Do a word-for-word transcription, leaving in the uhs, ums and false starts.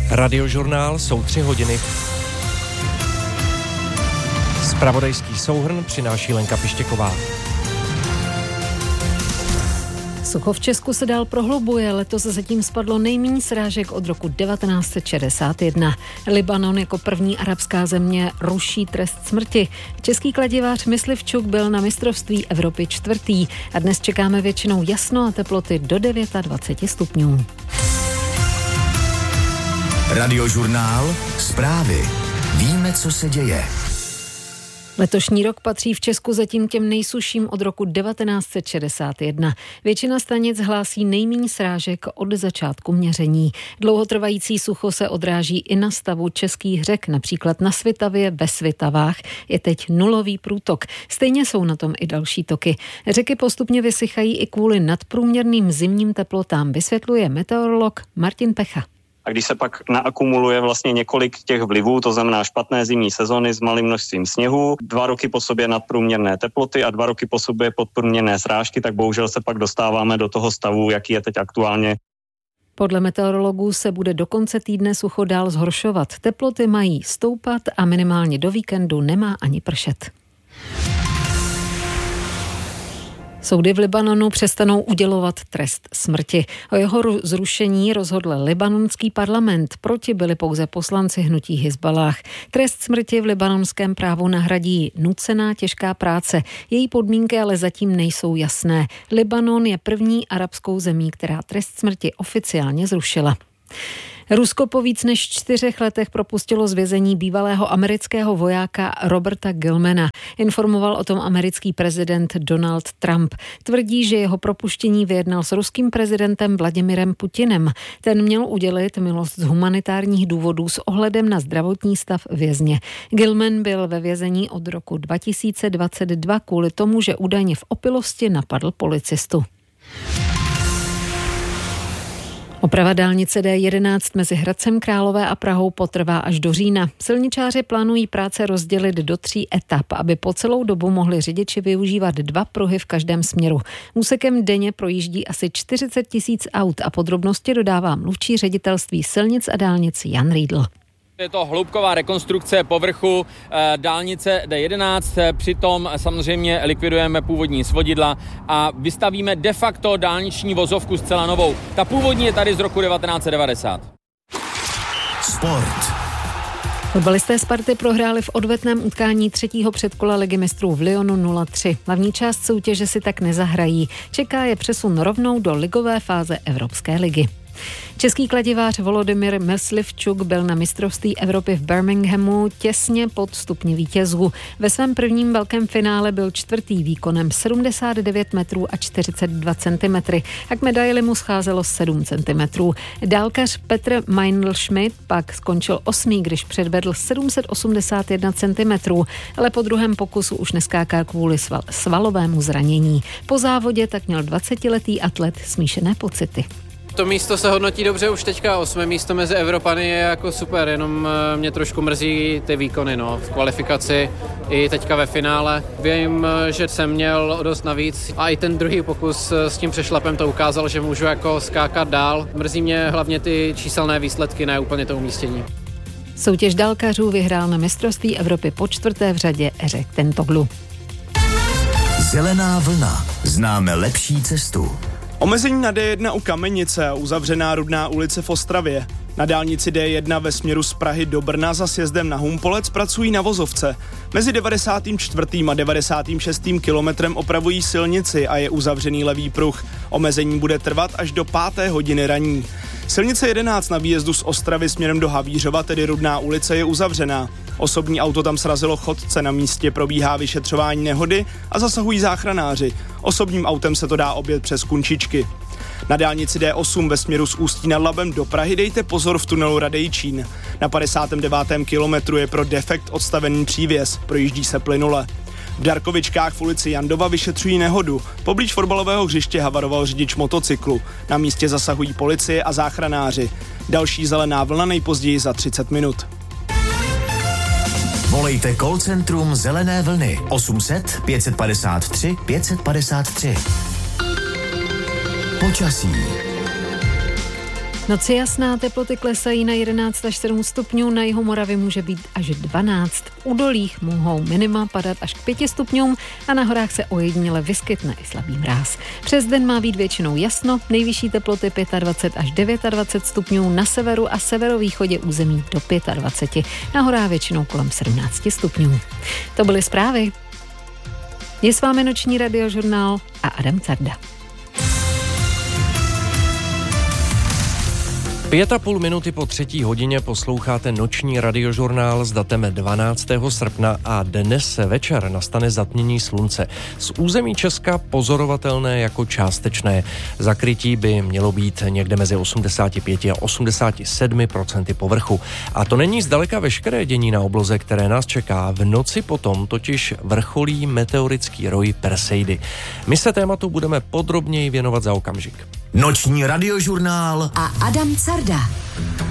Radiožurnál jsou tři hodiny. Zpravodajský souhrn přináší Lenka Pištěková. Sucho v Česku se dál prohlubuje, letos zatím spadlo nejméně srážek od roku devatenáct set šedesát jedna. Libanon jako první arabská země ruší trest smrti. Český kladivář Myslivčuk byl na mistrovství Evropy čtvrtý a dnes čekáme většinou jasno a teploty do dvacet devět stupňů. Radiožurnál, zprávy. Víme, co se děje. Letošní rok patří v Česku zatím těm nejsušším od roku devatenáct set šedesát jedna. Většina stanic hlásí nejméně srážek od začátku měření. Dlouhotrvající sucho se odráží i na stavu českých řek, například na Svitavě ve Svitavách je teď nulový průtok. Stejně jsou na tom i další toky. Řeky postupně vysychají i kvůli nadprůměrným zimním teplotám, vysvětluje meteorolog Martin Pecha. A když se pak naakumuluje vlastně několik těch vlivů, to znamená špatné zimní sezony s malým množstvím sněhu, dva roky po sobě nadprůměrné teploty a dva roky po sobě podprůměrné srážky, tak bohužel se pak dostáváme do toho stavu, jaký je teď aktuálně. Podle meteorologů se bude do konce týdne sucho dál zhoršovat. Teploty mají stoupat a minimálně do víkendu nemá ani pršet. Soudy v Libanonu přestanou udělovat trest smrti. O jeho zrušení rozhodl libanonský parlament. Proti byli pouze poslanci hnutí Hizballáh. Trest smrti v libanonském právu nahradí nucená těžká práce. Její podmínky ale zatím nejsou jasné. Libanon je první arabskou zemí, která trest smrti oficiálně zrušila. Rusko po víc než čtyřech letech propustilo z vězení bývalého amerického vojáka Roberta Gilmana. Informoval o tom americký prezident Donald Trump. Tvrdí, že jeho propuštění vyjednal s ruským prezidentem Vladimirem Putinem. Ten měl udělit milost z humanitárních důvodů s ohledem na zdravotní stav vězně. Gilman byl ve vězení od roku dva tisíce dvacet dva kvůli tomu, že údajně v opilosti napadl policistu. Oprava dálnice D jedenáct mezi Hradcem Králové a Prahou potrvá až do října. Silničáři plánují práce rozdělit do tří etap, aby po celou dobu mohli řidiči využívat dva pruhy v každém směru. Úsekem denně projíždí asi čtyřicet tisíc aut a podrobnosti dodává mluvčí ředitelství silnic a dálnic Jan Riedl. Je to hloubková rekonstrukce povrchu e, dálnice D jedenáct, e, přitom samozřejmě likvidujeme původní svodidla a vystavíme de facto dálniční vozovku zcela novou. Ta původní je tady z roku devatenáct set devadesát. Sport. Fotbalisté Sparty prohráli v odvetném utkání třetího předkola Ligy mistrů v Lyonu nula tři. Hlavní část soutěže si tak nezahrají. Čeká je přesun rovnou do ligové fáze Evropské ligy. Český kladivář Volodymyr Myslivčuk byl na mistrovství Evropy v Birminghamu těsně pod stupni vítězů. Ve svém prvním velkém finále byl čtvrtý výkonem sedmdesát devět metrů a čtyřicet dva centimetrů a k medaili mu scházelo sedm centimetrů. Dálkař Petr Meinl-Schmidt pak skončil osmý, když předvedl sedm set osmdesát jedna centimetrů, ale po druhém pokusu už neskákal kvůli sval- svalovému zranění. Po závodě tak měl dvacetiletý atlet smíšené pocity. To místo se hodnotí dobře už teďka, osmé místo mezi Evropany je jako super, jenom mě trošku mrzí ty výkony, no, v kvalifikaci i teďka ve finále. Vím, že jsem měl dost navíc a i ten druhý pokus s tím přešlapem to ukázal, že můžu jako skákat dál. Mrzí mě hlavně ty číselné výsledky, ne úplně to umístění. Soutěž dálkařů vyhrál na mistrovství Evropy po čtvrté v řadě Eřek Tentoglu. Zelená vlna. Známe lepší cestu. Omezení na D jedna u Kamenice a uzavřená Rudná ulice v Ostravě. Na dálnici D jedna ve směru z Prahy do Brna za sjezdem na Humpolec pracují na vozovce. Mezi devadesátým čtvrtým a devadesátým šestým kilometrem opravují silnici a je uzavřený levý pruh. Omezení bude trvat až do páté hodiny ranní. Silnice jedenáct na výjezdu z Ostravy směrem do Havířova, tedy Rudná ulice, je uzavřená. Osobní auto tam srazilo chodce, na místě probíhá vyšetřování nehody a zasahují záchranáři. Osobním autem se to dá objet přes Kunčičky. Na dálnici D osm ve směru z Ústí nad Labem do Prahy dejte pozor v tunelu Radejčín. Na padesátém devátém kilometru je pro defekt odstavený přívěs, projíždí se plynule. V Darkovičkách v ulici Jandova vyšetřují nehodu. Poblíž fotbalového hřiště havaroval řidič motocyklu. Na místě zasahují policie a záchranáři. Další zelená vlna nejpozději za třicet minut. Volejte call centrum Zelené vlny osm set pět padesát tři pět padesát tři. Počasí. Noci jasná, teploty klesají na jedenáct až sedm stupňů, na jihu Moravy může být až dvanáct. V údolích mohou minima padat až k pěti stupňům a na horách se ojediněle vyskytne i slabý mráz. Přes den má být většinou jasno, nejvyšší teploty dvacet pět až dvacet devět stupňů, na severu a severovýchodě území do dvacet pět, na horách většinou kolem sedmnáct stupňů. To byly zprávy. Je s vámi noční radiožurnál a Adam Carda. Pět a půl minuty po třetí hodině posloucháte noční radiožurnál s datem dvanáctého srpna a dnes večer nastane zatmění slunce. Z území Česka pozorovatelné jako částečné. Zakrytí by mělo být někde mezi osmdesát pět a osmdesát sedm procenty povrchu. A to není zdaleka veškeré dění na obloze, které nás čeká. V noci potom totiž vrcholí meteorický roj Perseidy. My se tématu budeme podrobněji věnovat za okamžik. Noční radiožurnál a Adam Carda.